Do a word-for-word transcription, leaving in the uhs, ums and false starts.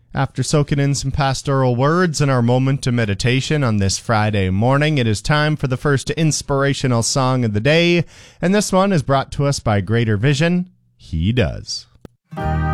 After soaking in some pastoral words in our moment of meditation on this Friday morning, it is time for the first inspirational song of the day, and this one is brought to us by Greater Vision. He Does.